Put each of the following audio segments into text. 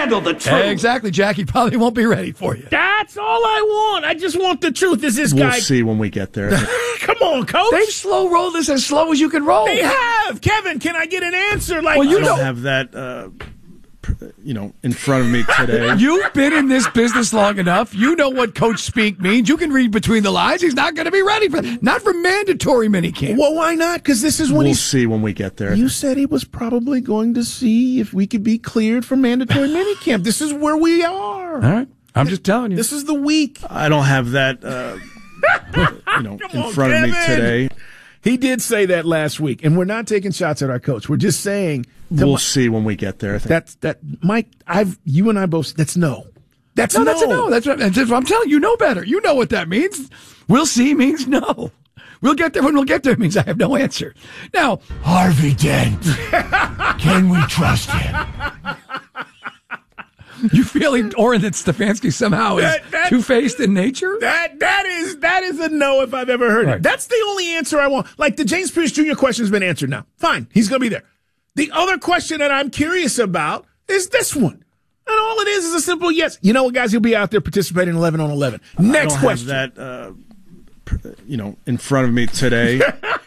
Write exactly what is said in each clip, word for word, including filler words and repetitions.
handle the truth. Exactly, Jack. He probably won't be ready for you. That's all I want. I just want the truth. Is this we'll guy? We'll see when we get there. Come on, Coach. They've slow rolled this as slow as you can roll. They have. Kevin, can I get an answer? Like, well, you I don't know. have that, uh, you know, in front of me today. You've been in this business long enough. You know what Coach Speak means. You can read between the lines. He's not going to be ready for not for mandatory minicamp. Well, why not? Because this is when we'll he's, see when we get there. You said he was probably going to see if we could be cleared for mandatory minicamp. This is where we are. All right. I'm just telling you. This is the week. I don't have that, uh, you know, in on, front Kevin. of me today. He did say that last week, and we're not taking shots at our coach. We're just saying we'll my, see when we get there. That's that, Mike. I've you and I both. That's no. That's no. no. That's a no. That's what, that's what I'm telling you. You know better. You know what that means. We'll see means no. We'll get there when we'll get there. It means I have no answer. Now, Harvey Dent. Can we trust him? You feeling, Oren, that Stefanski somehow is two-faced in nature? That that is that is a no if I've ever heard right. it. That's the only answer I want. Like the James Pierce Junior question has been answered now. Fine, he's going to be there. The other question that I'm curious about is this one. And all it is is a simple yes. You know what, guys? He'll be out there participating in eleven on eleven. Next I don't question. Have that, uh, you know, in front of me today.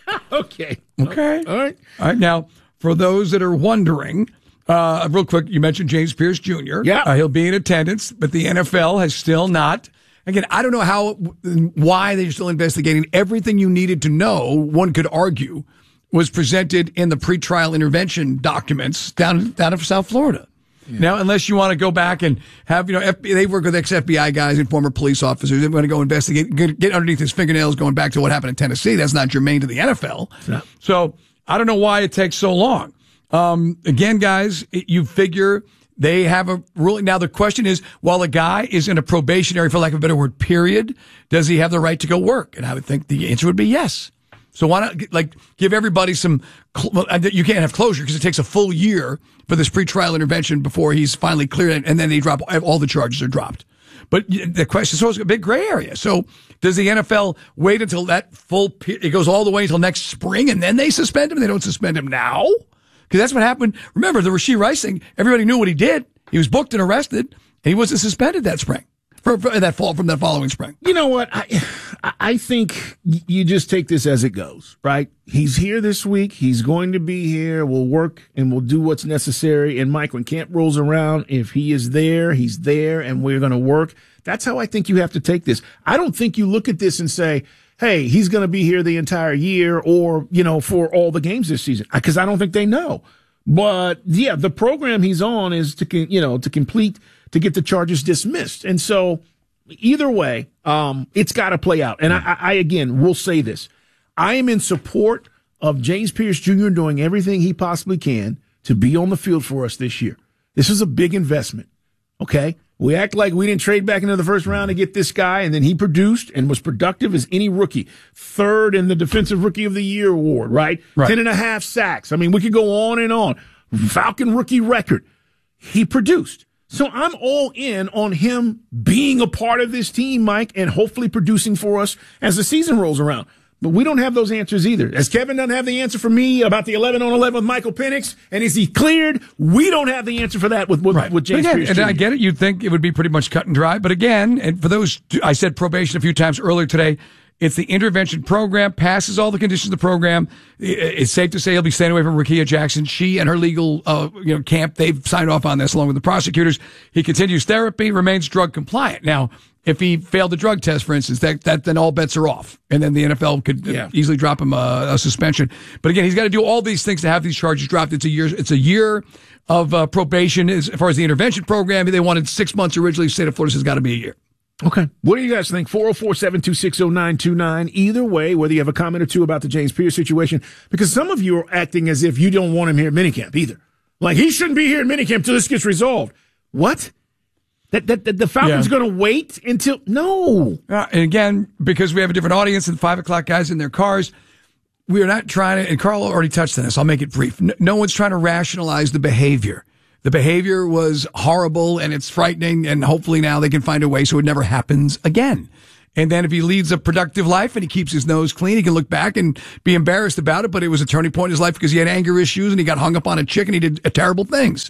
okay. Okay. All right. All right. Now, for those that are wondering, uh, real quick, you mentioned James Pierce Junior Yeah. Uh, he'll be in attendance, but the N F L has still not. Again, I don't know how, why they're still investigating. Everything you needed to know, one could argue, was presented in the pretrial intervention documents down, down in South Florida. Yeah. Now, unless you want to go back and have, you know, F B I, they work with ex-F B I guys and former police officers. They want to go investigate, get, get underneath his fingernails going back to what happened in Tennessee. That's not germane to the N F L. No. So I don't know why it takes so long. Um, again, guys, it, you figure they have a ruling. Now, the question is, while a guy is in a probationary, for lack of a better word, period, does he have the right to go work? And I would think the answer would be yes. So why not, like, give everybody some, cl- you can't have closure because it takes a full year for this pretrial intervention before he's finally cleared, and then they drop, all the charges are dropped. But the question, so it's a big gray area. So does the N F L wait until that full, it goes all the way until next spring, and then they suspend him? They don't suspend him now? Because that's what happened. Remember, the Rashee Rice thing, everybody knew what he did. He was booked and arrested, and he wasn't suspended that spring, for, for that fall, from that following spring. You know what? I, I think you just take this as it goes, right? He's here this week. He's going to be here. We'll work and we'll do what's necessary. And Mike, when camp rolls around, if he is there, he's there, and we're going to work. That's how I think you have to take this. I don't think you look at this and say, hey, he's going to be here the entire year or, you know, for all the games this season, because I don't think they know. But, yeah, the program he's on is to, you know, to complete, to get the charges dismissed. And so either way, um, it's got to play out. And I, I, again, will say this. I am in support of James Pierce Junior doing everything he possibly can to be on the field for us this year. This is a big investment, okay? We act like we didn't trade back into the first round to get this guy, and then he produced and was productive as any rookie. Third in the Defensive Rookie of the Year award, right? right? Ten and a half sacks. I mean, we could go on and on. Falcon rookie record. He produced. So I'm all in on him being a part of this team, Mike, and hopefully producing for us as the season rolls around. But we don't have those answers either. As Kevin doesn't have the answer for me about the eleven on eleven with Michael Penix, and is he cleared? We don't have the answer for that with, with, right. with James again, Pierce and Junior I get it. You'd think it would be pretty much cut and dry. But again, and for those, I said probation a few times earlier today, it's the intervention program, passes all the conditions of the program. It's safe to say he'll be staying away from Rakia Jackson. She and her legal uh, you know, camp, they've signed off on this along with the prosecutors. He continues therapy, remains drug compliant. Now, if he failed the drug test, for instance, that, that then all bets are off. And then the N F L could yeah. easily drop him a, a suspension. But again, he's got to do all these things to have these charges dropped. It's a year, it's a year of uh, probation. As far as the intervention program, they wanted six months originally. The state of Florida says it's got to be a year. Okay. What do you guys think? four oh four, seven two six, oh nine two nine. Either way, whether you have a comment or two about the James Pierce situation, because some of you are acting as if you don't want him here at minicamp either. Like, he shouldn't be here at minicamp until this gets resolved. What? That, that, that the Falcons yeah. going to wait until? No. Uh, and again, because we have a different audience and five o'clock guys in their cars, we are not trying to, and Carl already touched on this, I'll make it brief. No, no one's trying to rationalize the behavior. The behavior was horrible and it's frightening, and hopefully now they can find a way so it never happens again. And then if he leads a productive life and he keeps his nose clean, he can look back and be embarrassed about it, but it was a turning point in his life because he had anger issues and he got hung up on a chick and he did terrible things.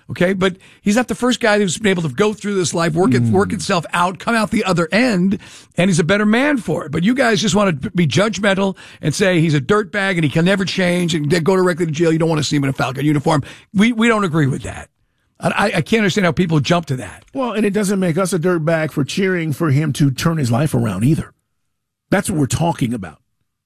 Okay, but he's not the first guy who's been able to go through this life, work it, Mm. work itself out, come out the other end, and he's a better man for it. But you guys just want to be judgmental and say he's a dirtbag and he can never change and go directly to jail. You don't want to see him in a Falcon uniform. We we don't agree with that. I, I can't understand how people jump to that. Well, and it doesn't make us a dirtbag for cheering for him to turn his life around either. That's what we're talking about.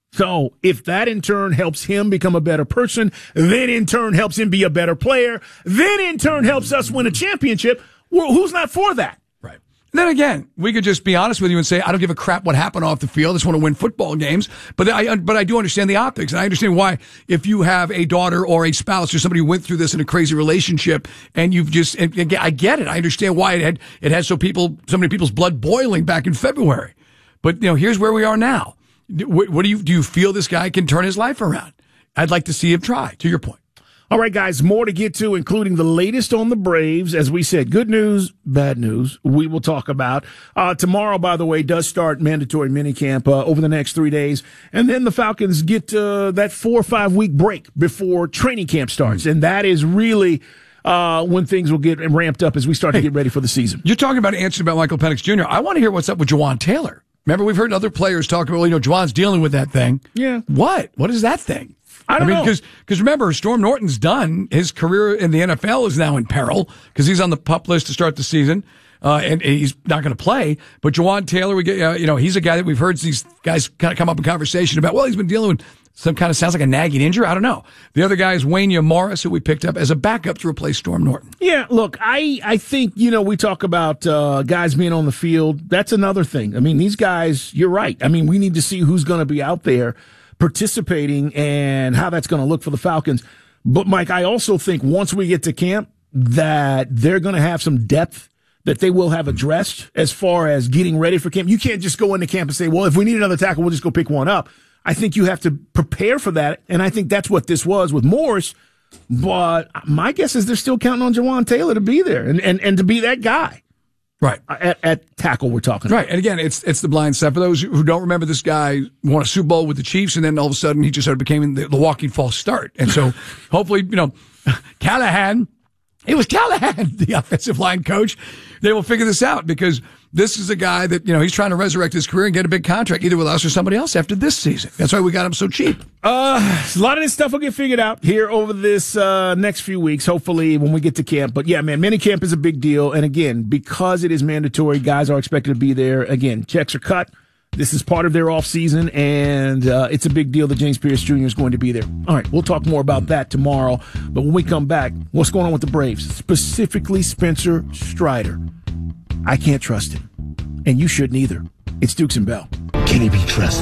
So if that in turn helps him become a better person, then in turn helps him be a better player, then in turn helps us win a championship, well, who's not for that? Right. Then again, we could just be honest with you and say, I don't give a crap what happened off the field. I just want to win football games. But I, but I do understand the optics. And I understand why, if you have a daughter or a spouse or somebody who went through this in a crazy relationship and you've just, and again, I get it. I understand why it had, it had so people, so many people's blood boiling back in February. But, you know, here's where we are now. What, what do you, do you feel this guy can turn his life around? I'd like to see him try, to your point. All right, guys, more to get to, including the latest on the Braves. As we said, good news, bad news, we will talk about. Uh, tomorrow, by the way, does start mandatory minicamp uh, over the next three days. And then the Falcons get uh, that four or five week break before training camp starts. And that is really uh, when things will get ramped up as we start hey, to get ready for the season. You're talking about answering about Michael Penix Junior I want to hear what's up with Jawan Taylor. Remember, we've heard other players talk about, well, you know, Juwan's dealing with that thing. Yeah. What? What is that thing? I don't I mean, know. because because remember, Storm Norton's done. His career in the N F L is now in peril because he's on the PUP list to start the season, uh, and, and he's not going to play. But Jawan Taylor, we get, uh, you know, he's a guy that we've heard these guys kind of come up in conversation about. Well, he's been dealing with some kind of sounds like a nagging injury. I don't know. The other guy is Wanya Morris, who we picked up as a backup to replace Storm Norton. Yeah, look, I, I think, you know, we talk about uh, guys being on the field. That's another thing. I mean, these guys, you're right. I mean, we need to see who's going to be out there participating and how that's going to look for the Falcons. But, Mike, I also think once we get to camp that they're going to have some depth that they will have addressed as far as getting ready for camp. You can't just go into camp and say, well, if we need another tackle, we'll just go pick one up. I think you have to prepare for that, and I think that's what this was with Morris. But my guess is they're still counting on Jawan Taylor to be there and, and, and to be that guy. Right. At, at tackle, we're talking right. about. And again, it's it's the blind side. For those who don't remember, this guy won a Super Bowl with the Chiefs, and then all of a sudden he just sort of became the, the walking false start. And so hopefully, you know, Callahan, it was Callahan, the offensive line coach. They will figure this out because this is a guy that, you know, he's trying to resurrect his career and get a big contract either with us or somebody else after this season. That's why we got him so cheap. Uh, a lot of this stuff will get figured out here over this uh, next few weeks, hopefully when we get to camp. But yeah, man, minicamp is a big deal. And again, because it is mandatory, guys are expected to be there. Again, checks are cut. This is part of their off season, and uh, it's a big deal that James Pierce Junior is going to be there. All right, we'll talk more about that tomorrow. But when we come back, what's going on with the Braves? Specifically, Spencer Strider. I can't trust him, and you shouldn't either. It's Dukes and Bell. Can he be trusted?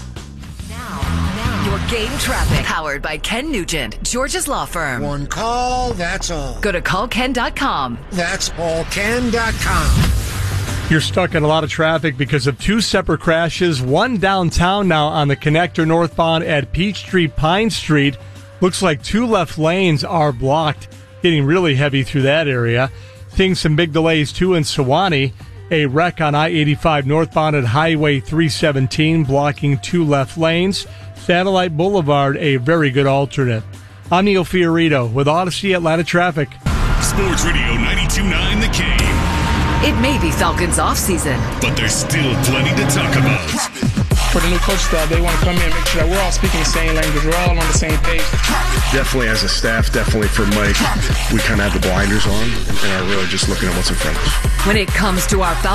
Now, now, your game traffic, powered by Ken Nugent, George's Law Firm. One call, that's all. Go to call ken dot com. That's paul ken dot com. You're stuck in a lot of traffic because of two separate crashes, one downtown now on the connector northbound at Peachtree Pine Street. Looks like two left lanes are blocked, getting really heavy through that area. Seeing some big delays too in Sewanee. A wreck on I eighty-five northbound at Highway three seventeen, blocking two left lanes. Satellite Boulevard, a very good alternate. I'm Neil Fiorito with Odyssey Atlanta Traffic. Sports Radio ninety-two point nine The Game. It may be Falcons off-season, but there's still plenty to talk about. For the new coach staff, they want to come in and make sure that we're all speaking the same language. We're all on the same page. Definitely as a staff, definitely for Mike, we kind of have the blinders on and are really just looking at what's in front of us. when it comes to our Falcons.